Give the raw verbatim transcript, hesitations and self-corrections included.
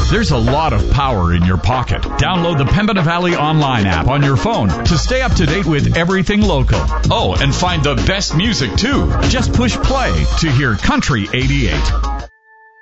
There's a lot of power in your pocket. Download the Pembina Valley Online app on your phone to stay up to date with everything local. Oh, and find the best music, too. Just push play to hear Country eighty-eight.